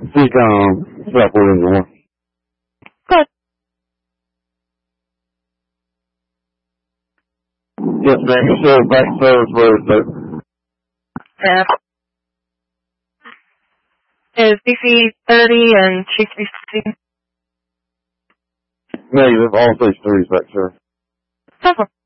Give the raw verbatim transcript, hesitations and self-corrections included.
Speak, um, Southport, Illinois. Good. Yes, ma'am. So, back service road, sir. Yeah. Is B C thirty and Chief B C? Negative, all stage three, back, sir. Several.